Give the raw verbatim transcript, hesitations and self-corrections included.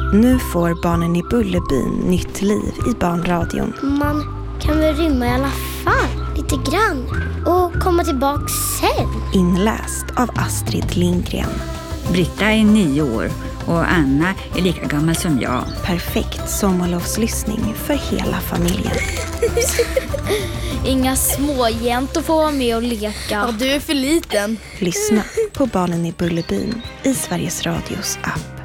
Nu får Barnen i Bullerbyn nytt liv i barnradion. Man kan väl rymma i alla fall, lite grann. Och komma tillbaka sen. Inläst av Astrid Lindgren. Britta är nio år och Anna är lika gammal som jag. Perfekt sommarlovslyssning för hela familjen. Inga småjäntor får vara med och leka. Ja, du är för liten. Lyssna på Barnen i Bullerbyn i Sveriges Radios app.